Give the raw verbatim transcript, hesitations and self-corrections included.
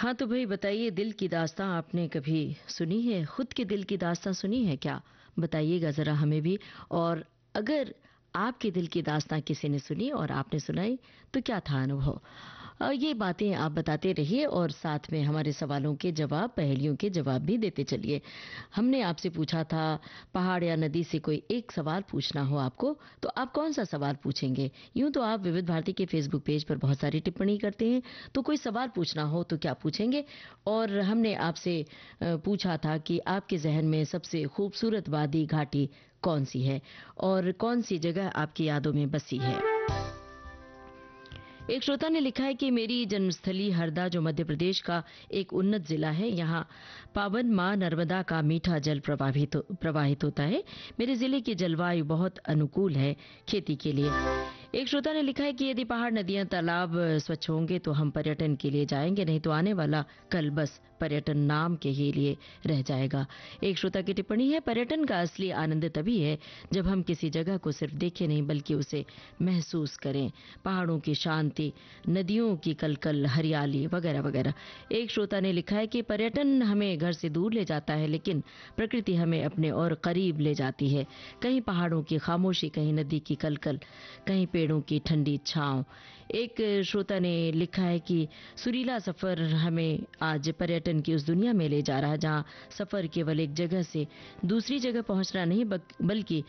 हाँ तो भाई बताइए, दिल की दास्तां आपने कभी सुनी है? खुद के दिल की दास्तां सुनी है क्या? बताइएगा जरा हमें भी। और अगर आपके दिल की दास्तां किसी ने सुनी और आपने सुनाई तो क्या था अनुभव? अ, ये बातें आप बताते रहिए और साथ में हमारे सवालों के जवाब, पहेलियों के जवाब भी देते चलिए। हमने आपसे पूछा था पहाड़ या नदी से कोई एक सवाल पूछना हो आपको, तो आप कौन सा सवाल पूछेंगे? यूं तो आप विविध भारती के फेसबुक पेज पर बहुत सारी टिप्पणी करते हैं, तो कोई सवाल पूछना हो तो क्या पूछेंगे? और हमने आपसे अ, पूछा था कि आपके जहन में सबसे खूबसूरत वादी घाटी कौन सी है और कौन सी जगह आपकी यादों में बसी है। एक श्रोता ने लिखा है कि मेरी जन्मस्थली हरदा, जो मध्य प्रदेश का एक उन्नत जिला है, यहाँ पावन मां नर्मदा का मीठा जल प्रवाहित प्रवाहित होता है। मेरे जिले की जलवायु बहुत अनुकूल है खेती के लिए। एक श्रोता ने लिखा है कि यदि पहाड़, नदियां, तालाब स्वच्छ होंगे तो हम पर्यटन के लिए जाएंगे, नहीं तो आने वाला कल बस पर्यटन नाम के ही लिए रह जाएगा। एक श्रोता की टिप्पणी है, पर्यटन का असली आनंद तभी है जब हम किसी जगह को सिर्फ देखें नहीं बल्कि उसे महसूस करें। पहाड़ों की शांति, नदियों की कलकल, हरियाली वगैरह वगैरह। एक श्रोता ने लिखा है कि पर्यटन हमें घर से दूर ले जाता है लेकिन प्रकृति हमें अपने और करीब ले जाती है। कहीं पहाड़ों की खामोशी, कहीं नदी की कलकल, कहीं पेड़ों की ठंडी छांव। एक श्रोता ने लिखा है कि सुरीला सफर हमें आज पर्यटन की उस दुनिया में ले जा रहा है जहां सफर केवल एक जगह से दूसरी जगह पहुंचना नहीं बल्कि